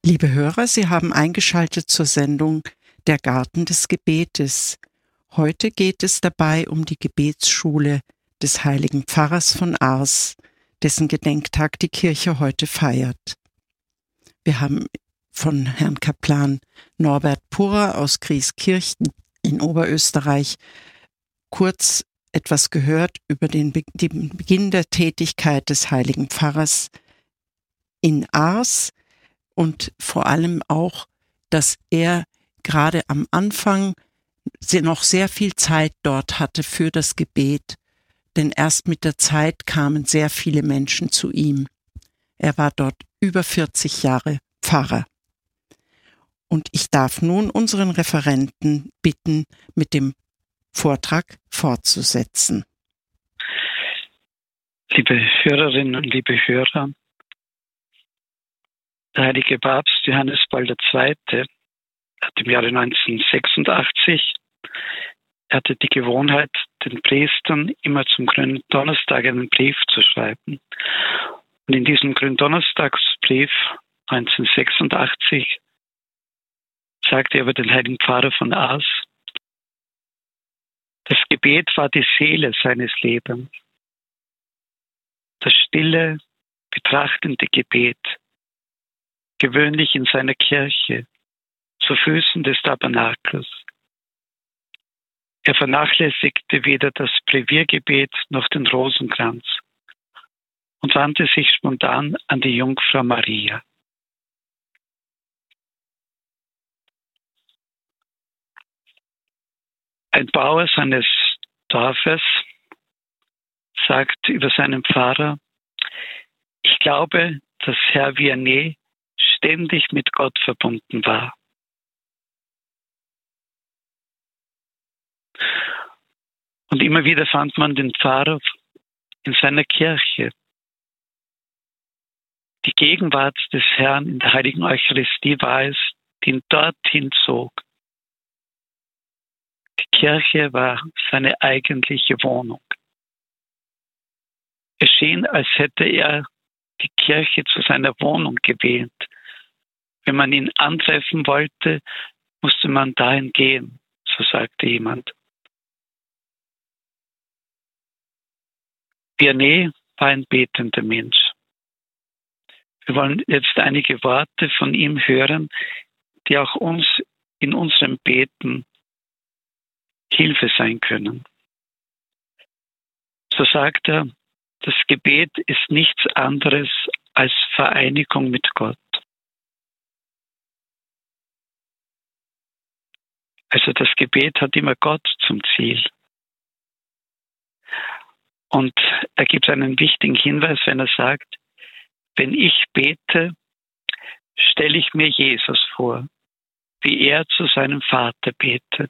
Liebe Hörer, Sie haben eingeschaltet zur Sendung Der Garten des Gebetes. Heute geht es dabei um die Gebetsschule des heiligen Pfarrers von Ars, dessen Gedenktag die Kirche heute feiert. Wir haben von Herrn Kaplan Norbert Purrer aus Grieskirchen in Oberösterreich kurz etwas gehört über den Beginn der Tätigkeit des heiligen Pfarrers in Ars und vor allem auch, dass er gerade am Anfang noch sehr viel Zeit dort hatte für das Gebet, denn erst mit der Zeit kamen sehr viele Menschen zu ihm. Er war dort über 40 Jahre Pfarrer. Und ich darf nun unseren Referenten bitten, mit dem Vortrag fortzusetzen. Liebe Hörerinnen und liebe Hörer, der heilige Papst Johannes Paul II. Hat im Jahre 1986 hatte die Gewohnheit, den Priestern immer zum Gründonnerstag einen Brief zu schreiben. Und in diesem Gründonnerstagsbrief 1986 sagte er über den heiligen Pfarrer von Ars: Das Gebet war die Seele seines Lebens. Das stille, betrachtende Gebet, gewöhnlich in seiner Kirche, zu Füßen des Tabernakels. Er vernachlässigte weder das Breviergebet noch den Rosenkranz und wandte sich spontan an die Jungfrau Maria. Ein Bauer seines Dorfes sagt über seinen Pfarrer: Ich glaube, dass Herr Vianney ständig mit Gott verbunden war. Und immer wieder fand man den Pfarrer in seiner Kirche. Die Gegenwart des Herrn in der heiligen Eucharistie war es, die ihn dorthin zog. Die Kirche war seine eigentliche Wohnung. Es schien, als hätte er die Kirche zu seiner Wohnung gewählt. Wenn man ihn antreffen wollte, musste man dahin gehen, so sagte jemand. Vianney war ein betender Mensch. Wir wollen jetzt einige Worte von ihm hören, die auch uns in unserem Beten Hilfe sein können. So sagt er: Das Gebet ist nichts anderes als Vereinigung mit Gott. Also das Gebet hat immer Gott zum Ziel. Und er gibt einen wichtigen Hinweis, wenn er sagt: Wenn ich bete, stelle ich mir Jesus vor, wie er zu seinem Vater betet.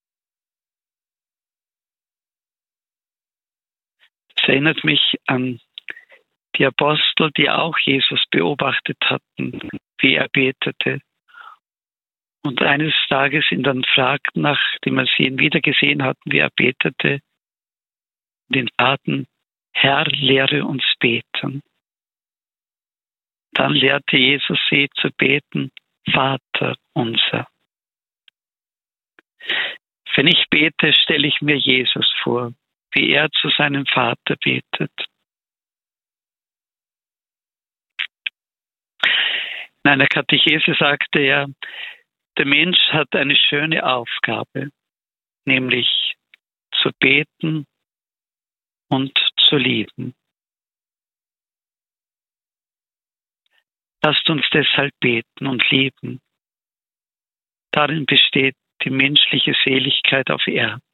Das erinnert mich an die Apostel, die auch Jesus beobachtet hatten, wie er betete. Und eines Tages ihn dann fragten, nachdem sie ihn wieder gesehen hatten, wie er betete, den baten: Herr, lehre uns beten. Dann lehrte Jesus sie zu beten: Vater unser. Wenn ich bete, stelle ich mir Jesus vor, wie er zu seinem Vater betet. In einer Katechese sagte er: Der Mensch hat eine schöne Aufgabe, nämlich zu beten und zu lieben. Lasst uns deshalb beten und lieben. Darin besteht die menschliche Seligkeit auf Erden.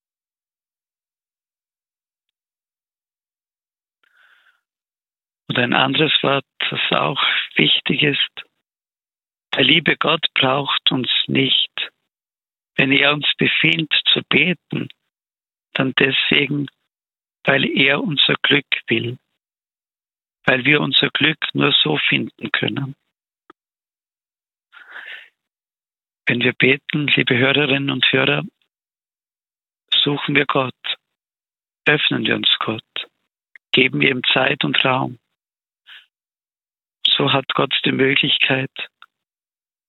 Und ein anderes Wort, das auch wichtig ist: Der liebe Gott braucht uns nicht. Wenn er uns befiehlt zu beten, dann deswegen, weil er unser Glück will. Weil wir unser Glück nur so finden können. Wenn wir beten, liebe Hörerinnen und Hörer, suchen wir Gott, öffnen wir uns Gott, geben wir ihm Zeit und Raum. So hat Gott die Möglichkeit,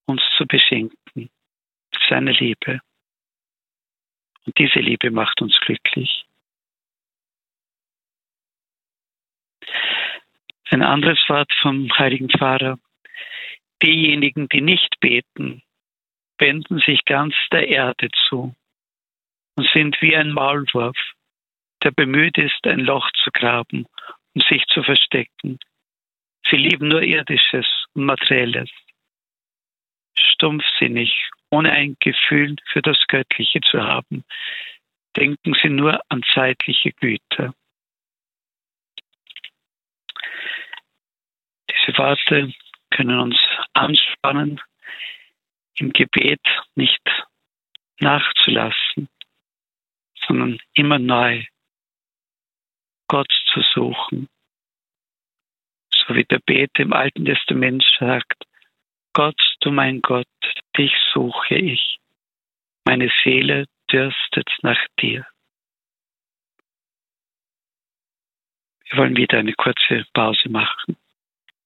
uns zu beschenken mit seiner Liebe. Und diese Liebe macht uns glücklich. Ein anderes Wort vom heiligen Pfarrer: Diejenigen, die nicht beten, wenden sich ganz der Erde zu und sind wie ein Maulwurf, der bemüht ist, ein Loch zu graben, um sich zu verstecken. Sie lieben nur Irdisches und Materielles. Stumpfsinnig, ohne ein Gefühl für das Göttliche zu haben, denken sie nur an zeitliche Güter. Diese Worte können uns anspannen, im Gebet nicht nachzulassen, sondern immer neu Gott zu suchen. So wie der Beter im Alten Testament sagt: Gott, du mein Gott, dich suche ich. Meine Seele dürstet nach dir. Wir wollen wieder eine kurze Pause machen.